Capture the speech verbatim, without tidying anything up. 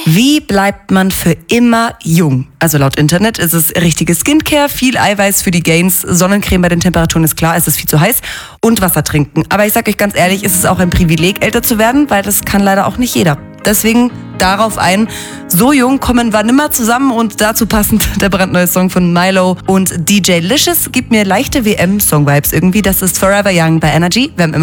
Wie bleibt man für immer jung? Also laut Internet ist es richtige Skincare, viel Eiweiß für die Gains, Sonnencreme bei den Temperaturen ist klar, es ist viel zu heiß und Wasser trinken. Aber ich sag euch ganz ehrlich, ist es auch ein Privileg, älter zu werden, weil das kann leider auch nicht jeder. Deswegen darauf ein, so jung kommen wir nimmer zusammen und dazu passend der brandneue Song von Milo und D J Licious gibt mir leichte W M-Song-Vibes irgendwie. Das ist Forever Young bei Energy. Wir haben immer